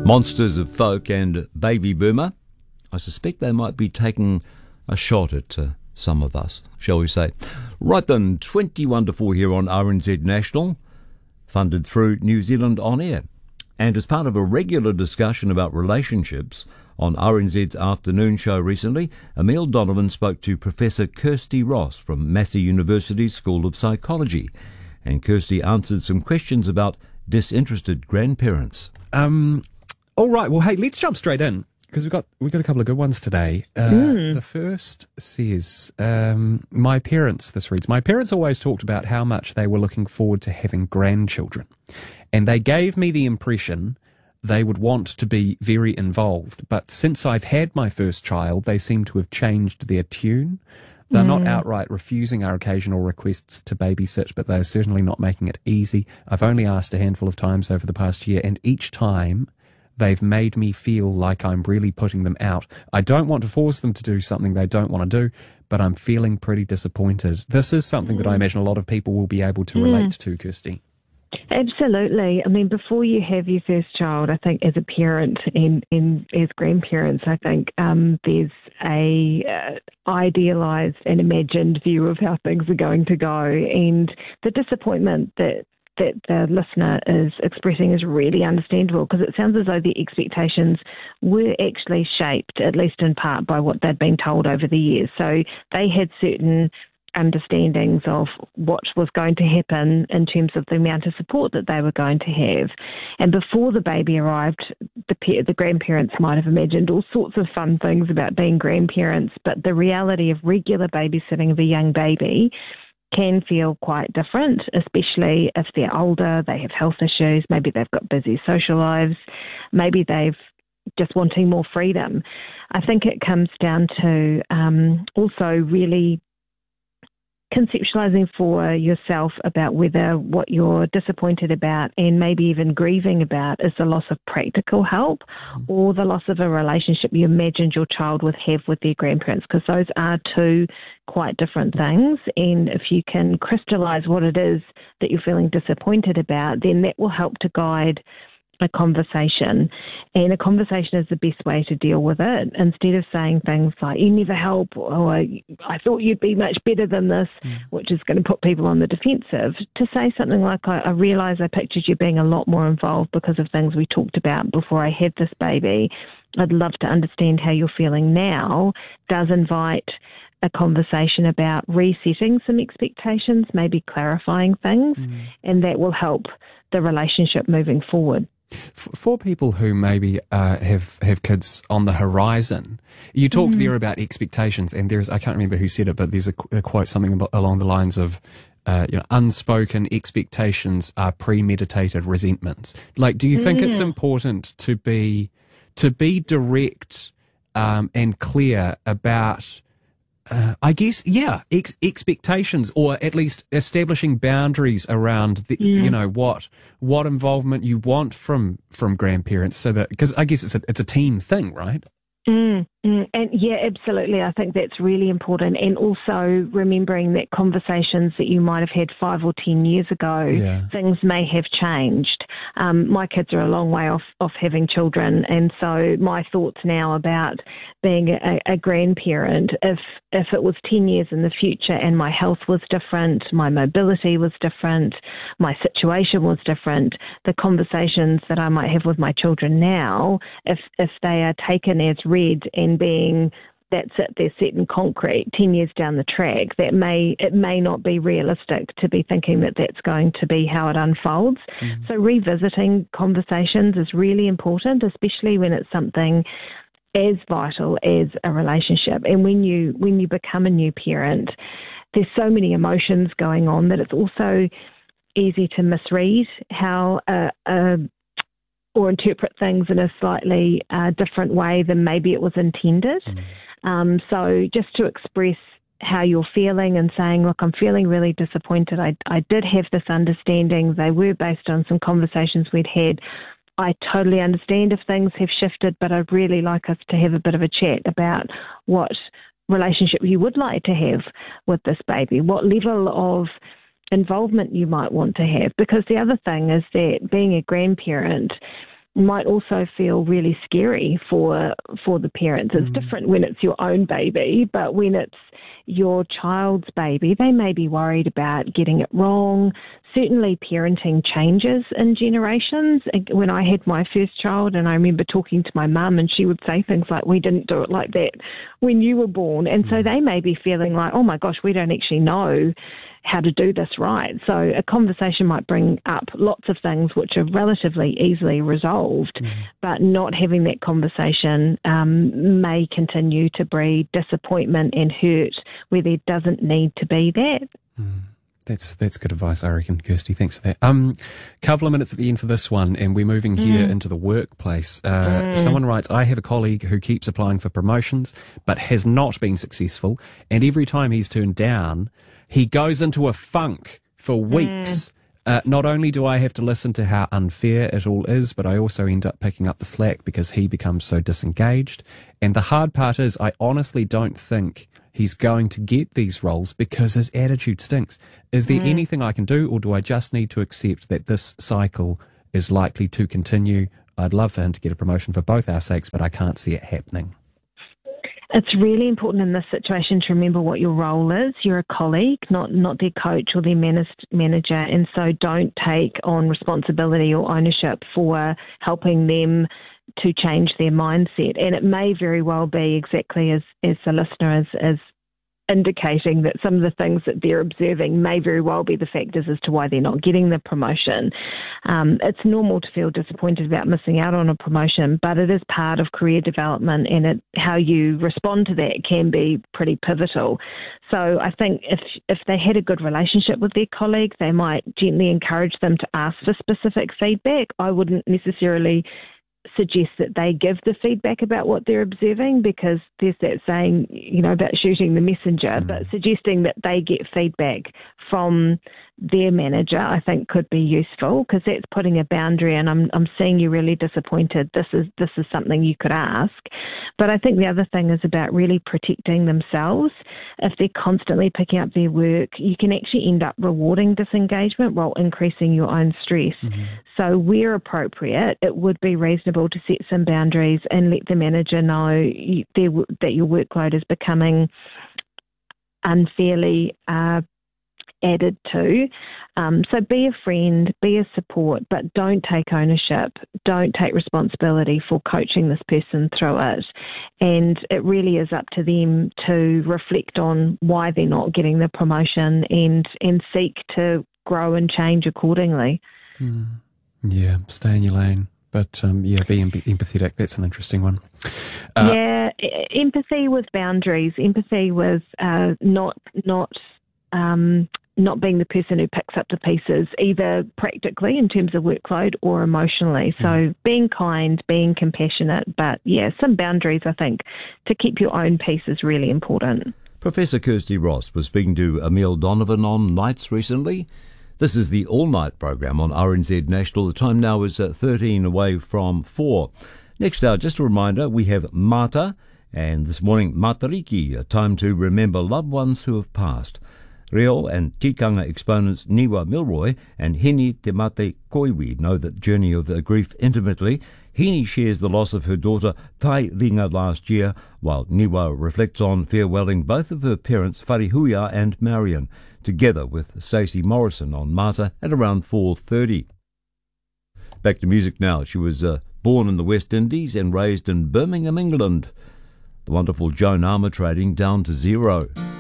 Monsters of Folk and Baby Boomer. I suspect they might be taking a shot at some of us, shall we say. Right then, 21 to 4 here on RNZ National, funded through New Zealand On Air. And as part of a regular discussion about relationships on RNZ's afternoon show recently, Emile Donovan spoke to Professor Kirsty Ross from Massey University School of Psychology. And Kirsty answered some questions about disinterested grandparents. All right. Well, hey, let's jump straight in because we've got a couple of good ones today. The first says, my parents always talked about how much they were looking forward to having grandchildren, and they gave me the impression they would want to be very involved. But since I've had my first child, they seem to have changed their tune. They're not outright refusing our occasional requests to babysit, but they're certainly not making it easy. I've only asked a handful of times over the past year, and each time they've made me feel like I'm really putting them out. I don't want to force them to do something they don't want to do, but I'm feeling pretty disappointed. This is something that I imagine a lot of people will be able to relate to, Kirsty. Absolutely. I mean, before you have your first child, I think as a parent and as grandparents, I think there's a idealised and imagined view of how things are going to go, and the disappointment that the listener is expressing is really understandable, because it sounds as though the expectations were actually shaped, at least in part, by what they'd been told over the years. So they had certain understandings of what was going to happen in terms of the amount of support that they were going to have. And before the baby arrived, the grandparents might have imagined all sorts of fun things about being grandparents, but the reality of regular babysitting of a young baby can feel quite different, especially if they're older, they have health issues, maybe they've got busy social lives, maybe they've just wanting more freedom. I think it comes down to also really conceptualizing for yourself about whether what you're disappointed about and maybe even grieving about is the loss of practical help or the loss of a relationship you imagined your child would have with their grandparents, because those are two quite different things. And if you can crystallize what it is that you're feeling disappointed about, then that will help to guide a conversation. And a conversation is the best way to deal with it. Instead of saying things like, you never help, or I thought you'd be much better than this, which is going to put people on the defensive, to say something like, I realise I pictured you being a lot more involved because of things we talked about before I had this baby. I'd love to understand how you're feeling now, does invite a conversation about resetting some expectations, maybe clarifying things, and that will help the relationship moving forward. For people who maybe have kids on the horizon, you talked there about expectations, and I can't remember who said it, but there's a quote, something along the lines of, unspoken expectations are premeditated resentments. Like, do you think it's important to be direct and clear about expectations, or at least establishing boundaries around what involvement you want from grandparents, so that, because I guess it's a team thing, right? And yeah, absolutely. I think that's really important. And also remembering that conversations that you might have had 5 or 10 years ago, things may have changed. My kids are a long way off having children, and so my thoughts now about being a grandparent, if it was 10 years in the future and my health was different, my mobility was different, my situation was different, the conversations that I might have with my children now, if they are taken as read and being that's it, they're set in concrete 10 years down the track, it may not be realistic to be thinking that that's going to be how it unfolds. So revisiting conversations is really important, especially when it's something as vital as a relationship. And when you become a new parent, there's so many emotions going on that it's also easy to misread how or interpret things in a slightly different way than maybe it was intended. So just to express how you're feeling and saying, look, I'm feeling really disappointed. I did have this understanding. They were based on some conversations we'd had. I totally understand if things have shifted, but I'd really like us to have a bit of a chat about what relationship you would like to have with this baby, what level of involvement you might want to have. Because the other thing is that being a grandparent, might also feel really scary for the parents. It's different when it's your own baby, but when it's your child's baby, they may be worried about getting it wrong. Certainly parenting changes in generations. When I had my first child, and I remember talking to my mum, and she would say things like, we didn't do it like that when you were born. And so they may be feeling like, oh my gosh, we don't actually know how to do this right. So a conversation might bring up lots of things which are relatively easily resolved, but not having that conversation may continue to breed disappointment and hurt where there doesn't need to be that. That's good advice, I reckon, Kirsty. Thanks for that. Couple of minutes at the end for this one, and we're moving here into the workplace. Someone writes, I have a colleague who keeps applying for promotions but has not been successful, and every time he's turned down, he goes into a funk for weeks. Not only do I have to listen to how unfair it all is, but I also end up picking up the slack because he becomes so disengaged. And the hard part is I honestly don't think he's going to get these roles because his attitude stinks. Is there anything I can do, or do I just need to accept that this cycle is likely to continue? I'd love for him to get a promotion for both our sakes, but I can't see it happening. It's really important in this situation to remember what your role is. You're a colleague, not their coach or their manager, and so don't take on responsibility or ownership for helping them to change their mindset. And it may very well be exactly as the listener is indicating, that some of the things that they're observing may very well be the factors as to why they're not getting the promotion. It's normal to feel disappointed about missing out on a promotion, but it is part of career development, and how you respond to that can be pretty pivotal. So I think if they had a good relationship with their colleague, they might gently encourage them to ask for specific feedback. I wouldn't necessarily suggest that they give the feedback about what they're observing, because there's that saying, about shooting the messenger, but suggesting that they get feedback from their manager, I think could be useful, because that's putting a boundary, and I'm seeing you really disappointed. This is something you could ask. But I think the other thing is about really protecting themselves. If they're constantly picking up their work, you can actually end up rewarding disengagement while increasing your own stress. So where appropriate, it would be reasonable to set some boundaries and let the manager know that your workload is becoming unfairly added to. So be a friend, be a support, but don't take ownership. Don't take responsibility for coaching this person through it. And it really is up to them to reflect on why they're not getting the promotion and seek to grow and change accordingly. Yeah, stay in your lane. But, be empathetic. That's an interesting one. Empathy with boundaries. Empathy with not being the person who picks up the pieces, either practically in terms of workload or emotionally. So being kind, being compassionate, but some boundaries, I think, to keep your own peace is really important. Professor Kirsty Ross was speaking to Emile Donovan on Nights recently. This is the all-night program on RNZ National. The time now is 13 away from 4. Next hour, just a reminder, we have Mata, and this morning, Matariki, a time to remember loved ones who have passed. Reo and tikanga exponents Niwa Milroy and Hini Te Mate Koiwi know that journey of grief intimately. Hini shares the loss of her daughter Tai Ringa last year, while Niwa reflects on farewelling both of her parents, Wharihuia and Marion, together with Stacey Morrison on Mata at around 4:30. Back to music now. She was born in the West Indies and raised in Birmingham, England. The wonderful Joan Armatrading, Down to Zero.